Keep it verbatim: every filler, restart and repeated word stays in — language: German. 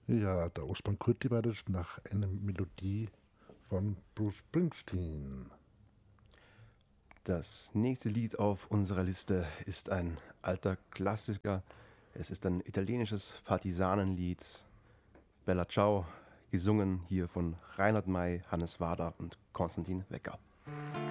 Ja, der Osman Kurti war das nach einer Melodie von Bruce Springsteen. Das nächste Lied auf unserer Liste ist ein alter Klassiker. Es ist ein italienisches Partisanenlied, Bella Ciao, gesungen hier von Reinhard May, Hannes Wader und Konstantin Wecker.